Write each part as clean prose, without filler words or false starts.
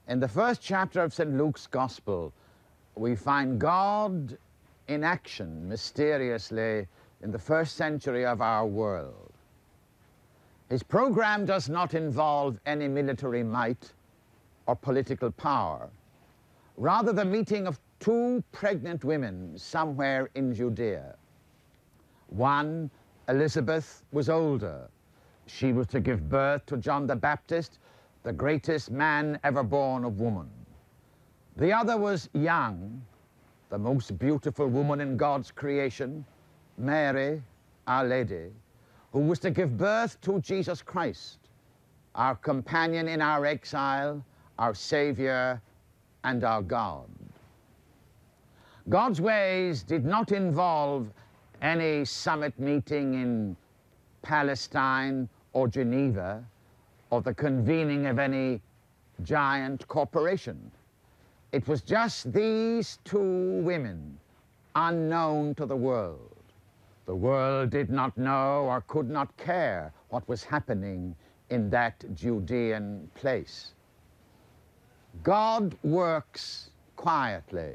In the first chapter of St. Luke's Gospel, we find God in action mysteriously in the first century of our world. His program does not involve any military might or political power, rather the meeting of two pregnant women somewhere in Judea. One, Elizabeth, was older. She was to give birth to John the Baptist, the greatest man ever born of woman. The other was young, the most beautiful woman in God's creation, Mary, Our Lady, who was to give birth to Jesus Christ, our companion in our exile, our Savior, and our God. God's ways did not involve any summit meeting in Palestine or Geneva, or the convening of any giant corporation. It was just these two women, unknown to the world. The world did not know or could not care what was happening in that Judean place. God works quietly.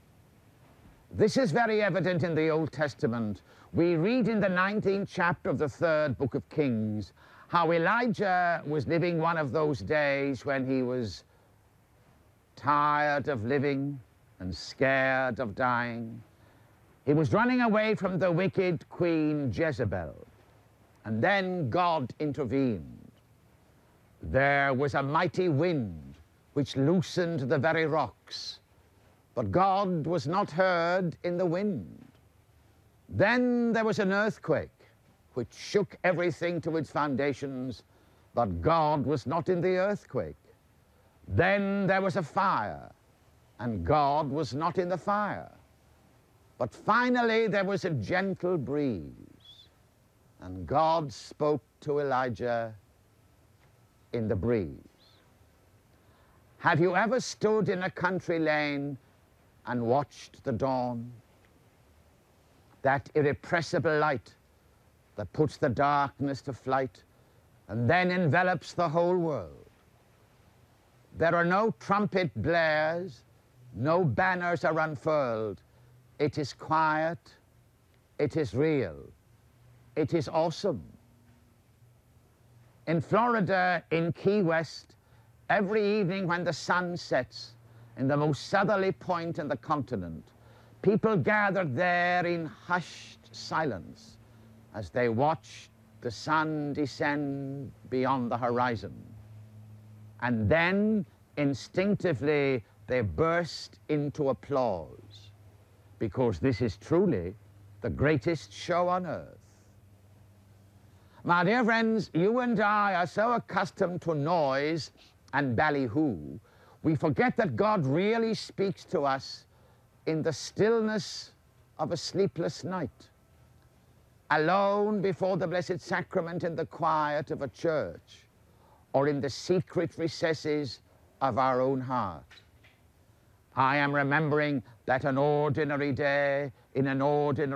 This is very evident in the Old Testament. We read in the 19th chapter of the 3rd book of Kings how Elijah was living one of those days when he was tired of living and scared of dying. He was running away from the wicked queen Jezebel, and then God intervened. There was a mighty wind which loosened the very rocks, but God was not heard in the wind. Then there was an earthquake which shook everything to its foundations, but God was not in the earthquake. Then there was a fire, and God was not in the fire. But finally there was a gentle breeze, and God spoke to Elijah in the breeze. Have you ever stood in a country lane and watched the dawn? That irrepressible light that puts the darkness to flight and then envelops the whole world. There are no trumpet blares, no banners are unfurled. It is quiet, it is real, it is awesome. In Florida, in Key West, every evening when the sun sets in the most southerly point in the continent, people gathered there in hushed silence as they watched the sun descend beyond the horizon. And then, instinctively, they burst into applause, because this is truly the greatest show on earth. My dear friends, you and I are so accustomed to noise and ballyhoo, we forget that God really speaks to us in the stillness of a sleepless night, alone before the Blessed Sacrament in the quiet of a church, or in the secret recesses of our own heart. I am remembering that an ordinary day in an ordinary